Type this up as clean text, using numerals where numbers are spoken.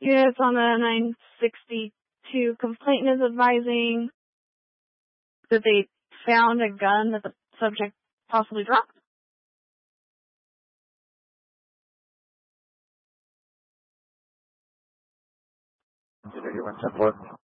Units on the 962 complaint is advising that they found a gun that the subject possibly dropped. Did you want 10-4?